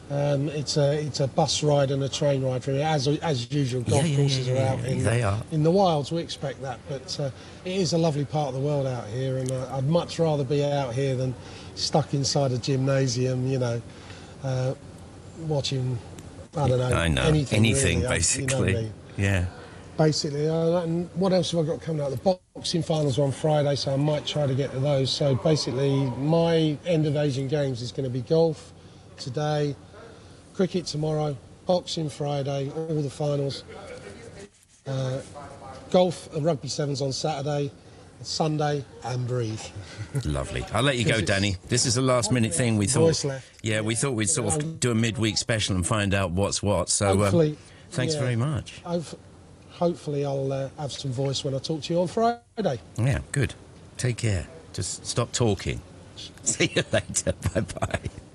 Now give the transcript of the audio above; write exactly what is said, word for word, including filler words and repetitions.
Um, it's a it's a bus ride and a train ride for me. As as usual, golf yeah, yeah, courses yeah, are yeah, out yeah, in they are. in the wilds. We expect that, but uh, it is a lovely part of the world out here, and uh, I'd much rather be out here than stuck inside a gymnasium. You know, uh, watching I don't know, I know anything, anything really. I, you know basically. me. Yeah. Basically, uh, and what else have I got coming out? The boxing finals are on Friday, so I might try to get to those. So basically, my end of Asian Games is going to be golf today, cricket tomorrow, boxing Friday, all the finals, uh, golf and rugby sevens on Saturday, Sunday, and breathe. Lovely. I'll let you go, Danny. This is a last-minute thing. We thought, Voice left. yeah, we thought we'd sort of do a midweek special and find out what's what. So, Hopefully, um, thanks yeah, very much. I've, hopefully, I'll uh, have some voice when I talk to you on Friday. Yeah, good. Take care. Just stop talking. See you later. Bye-bye.